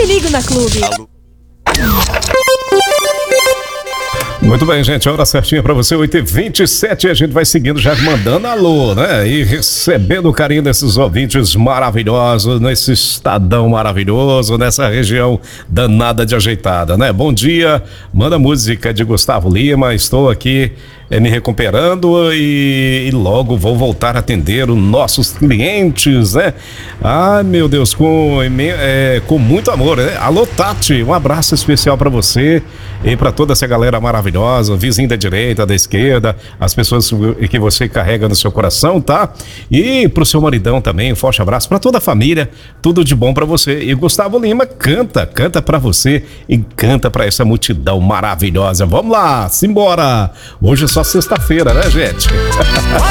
ligo na Clube. Muito bem, gente, a hora certinha pra você, 8h27, a gente vai seguindo, já mandando alô, né? E recebendo o carinho desses ouvintes maravilhosos, nesse estadão maravilhoso, nessa região danada de ajeitada, né? Bom dia, manda música de Gustavo Lima, estou aqui me recuperando e logo vou voltar a atender os nossos clientes, né? Ai, meu Deus, com muito amor, né? Alô, Tati, um abraço especial pra você e pra toda essa galera maravilhosa, vizinho da direita, da esquerda, as pessoas que você carrega no seu coração, tá? E pro seu maridão também, um forte abraço pra toda a família, tudo de bom pra você. E Gustavo Lima canta pra você e canta pra essa multidão maravilhosa. Vamos lá, simbora! Hoje é só sexta-feira, né, gente?